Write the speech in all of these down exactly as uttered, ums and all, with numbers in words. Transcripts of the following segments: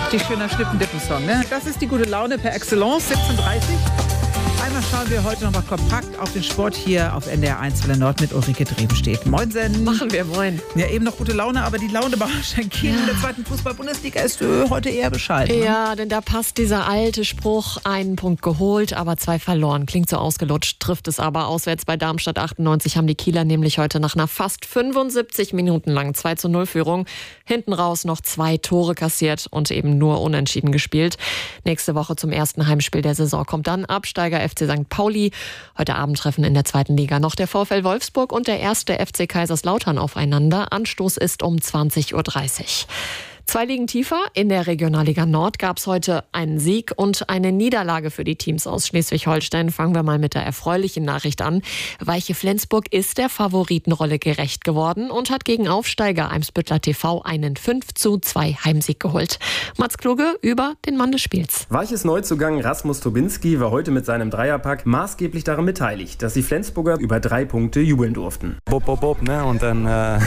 Richtig schöner Schnippen-Dippen-Song, ne? Das ist die gute Laune per Excellence, siebzehn Uhr dreißig. Einmal schauen wir heute noch mal kompakt auf den Sport hier auf N D R eins Welle Nord mit Ulrike Drevenstedt. Moinsen. Machen wir, moin. Ja, eben noch gute Laune, aber die Laune bei Schenkin in der zweiten Fußball-Bundesliga ist äh, heute eher bescheiden. Ne? Ja, denn da passt dieser alte Spruch, einen Punkt geholt, aber zwei verloren. Klingt so ausgelutscht, trifft es aber. Auswärts bei Darmstadt achtundneunzig haben die Kieler nämlich heute nach einer fast fünfundsiebzig Minuten langen zwei zu null Führung hinten raus noch zwei Tore kassiert und eben nur unentschieden gespielt. Nächste Woche zum ersten Heimspiel der Saison kommt dann Absteiger F C Sankt Pauli. Heute Abend treffen in der zweiten Liga noch der VfL Wolfsburg und der erste F C Kaiserslautern aufeinander. Anstoß ist um zwanzig Uhr dreißig. Zwei Ligen tiefer in der Regionalliga Nord gab es heute einen Sieg und eine Niederlage für die Teams aus Schleswig-Holstein. Fangen wir mal mit der erfreulichen Nachricht an. Weiche Flensburg ist der Favoritenrolle gerecht geworden und hat gegen Aufsteiger Eimsbüttler T V einen fünf zu zwei Heimsieg geholt. Mats Kluge über den Mann des Spiels. Weiches Neuzugang Rasmus Tobinski war heute mit seinem Dreierpack maßgeblich daran beteiligt, dass die Flensburger über drei Punkte jubeln durften. Bob, bob, bob, ne? Und dann äh,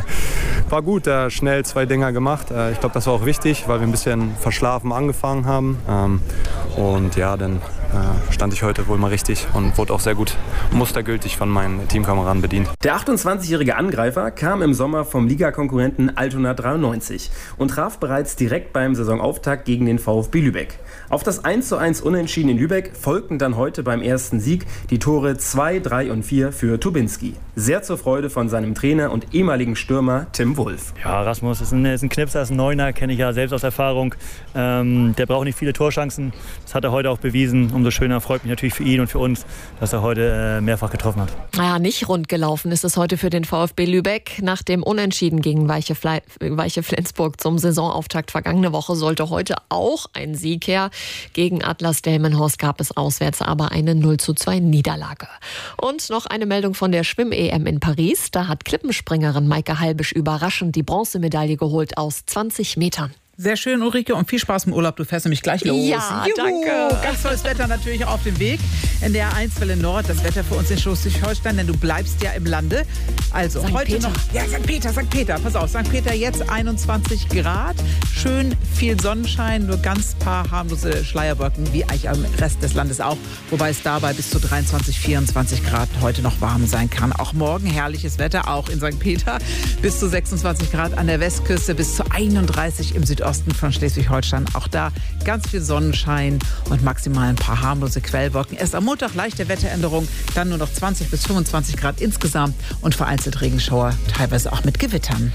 war gut, äh, schnell zwei Dinger gemacht. Äh, Ich glaube, das war auch wichtig, weil wir ein bisschen verschlafen angefangen haben. Ähm, und ja, dann äh, stand ich heute wohl mal richtig und wurde auch sehr gut mustergültig von meinen Teamkameraden bedient. Der achtundzwanzigjährige Angreifer kam im Sommer vom Ligakonkurrenten Altona dreiundneunzig und traf bereits direkt beim Saisonauftakt gegen den VfB Lübeck. Auf das eins zu eins Unentschieden in Lübeck folgten dann heute beim ersten Sieg die Tore zwei, drei und vier für Tobinski. Sehr zur Freude von seinem Trainer und ehemaligen Stürmer Tim Wolf. Ja, Rasmus ist ein, ist ein Knipser, ist ein Neuner, kenne ich ja selbst aus Erfahrung. Ähm, der braucht nicht viele Torchancen. Das hat er heute auch bewiesen. Umso schöner freut mich natürlich für ihn und für uns, dass er heute äh, mehrfach getroffen hat. Naja, nicht rund gelaufen ist es heute für den VfB Lübeck. Nach dem Unentschieden gegen Weiche, Fle- Weiche Flensburg zum Saisonauftakt vergangene Woche sollte heute auch ein Sieg her. Gegen Atlas Delmenhorst gab es auswärts aber eine null zu zwei Niederlage. Und noch eine Meldung von der Schwimm-E M in Paris. Da hat Klippenspringerin Maike Halbisch überraschend die Bronzemedaille geholt aus zwanzig Metern. Sehr schön, Ulrike, und viel Spaß im Urlaub. Du fährst nämlich gleich los. Ja, Juhu. danke. Ganz tolles Wetter natürlich auch auf dem Weg. N D R eins Welle Nord, das Wetter für uns in Schleswig-Holstein, denn du bleibst ja im Lande. Also Sankt heute Peter. noch. Ja, Sankt Peter, Sankt Peter. Pass auf, Sankt Peter jetzt einundzwanzig Grad. Schön viel Sonnenschein, nur ganz paar harmlose Schleierwolken, wie eigentlich am Rest des Landes auch. Wobei es dabei bis zu dreiundzwanzig, vierundzwanzig Grad heute noch warm sein kann. Auch morgen herrliches Wetter, auch in Sankt Peter. Bis zu sechsundzwanzig Grad an der Westküste, bis zu einunddreißig im Südosten von Schleswig-Holstein. Auch da ganz viel Sonnenschein und maximal ein paar harmlose Quellwolken. Erst am Montag leichte Wetteränderung, dann nur noch zwanzig bis fünfundzwanzig Grad insgesamt und vereinzelt Regenschauer, teilweise auch mit Gewittern.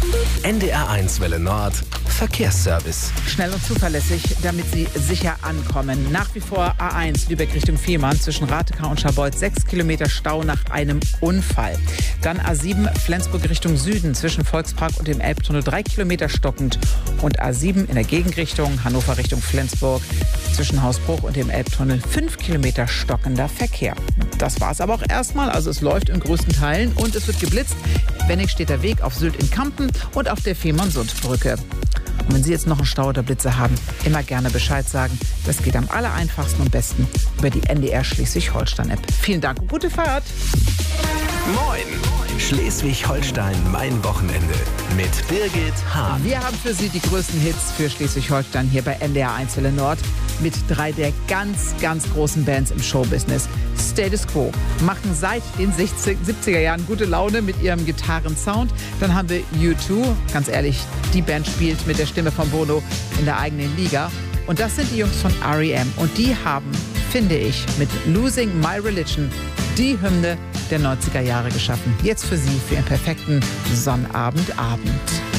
N D R eins Welle Nord Verkehrsservice. Schnell und zuverlässig, damit Sie sicher ankommen. Nach wie vor A eins Lübeck Richtung Fehmarn zwischen Ratekar und Scharbeutz sechs Kilometer Stau nach einem Unfall. Dann A sieben Flensburg Richtung Süden zwischen Volkspark und dem Elbtunnel drei Kilometer stockend. Und A sieben in der Gegenrichtung Hannover Richtung Flensburg zwischen Hausbruch und dem Elbtunnel fünf Kilometer stockender Verkehr. Das war es aber auch erstmal. Also es läuft in größten Teilen und es wird geblitzt. Wennig steht der Weg auf Sylt in Kampen und auf der Fehmarn-Sund-Brücke. Und wenn Sie jetzt noch einen Stau oder Blitze haben, immer gerne Bescheid sagen. Das geht am aller einfachsten und besten über die N D R Schleswig-Holstein-App. Vielen Dank und gute Fahrt. Moin! Schleswig-Holstein, mein Wochenende mit Birgit Hahn. Wir haben für Sie die größten Hits für Schleswig-Holstein hier bei N D R eins Welle Nord mit drei der ganz, ganz großen Bands im Showbusiness. Status Quo machen seit den siebziger Jahren gute Laune mit ihrem Gitarrensound. Dann haben wir U zwei, ganz ehrlich, die Band spielt mit der Stimme von Bono in der eigenen Liga. Und das sind die Jungs von R E M und die haben, finde ich, mit Losing My Religion die Hymne der neunziger Jahre geschaffen. Jetzt für Sie für Ihren perfekten Sonnabendabend.